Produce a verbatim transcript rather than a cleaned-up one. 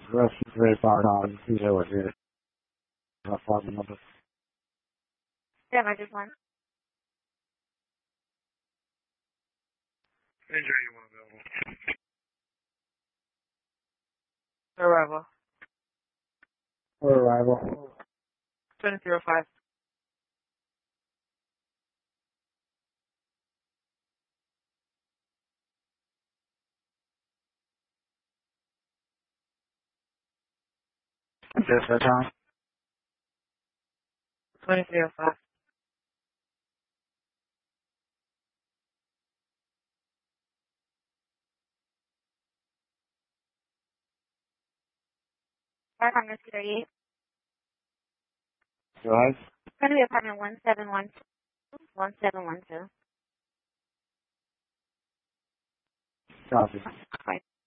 rest is very far out. You see over here. How far the number? Yeah, I just one. Any J you want available. Arrival. Arrival. twenty zero five. Just that time? twenty zero five. Apartment thirty-eight. Go ahead. It's going to be apartment one seven one two. one seven one two. Copy. Bye.